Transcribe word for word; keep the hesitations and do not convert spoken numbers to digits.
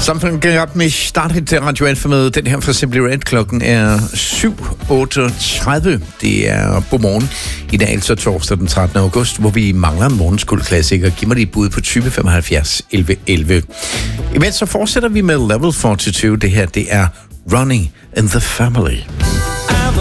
Samfundet op med startet til Radio et med den her fra Simply Red. Klokken er syv otteogtredive. Det er på morgen. I dag altså torsdag den trettende august, hvor vi mangler en morgenskoleklassiker. Giv mig lige et bud på tyve femoghalvfjerds elleve elleve. Imens så fortsætter vi med Level fireogtyve. Det her, det er Running in the Family.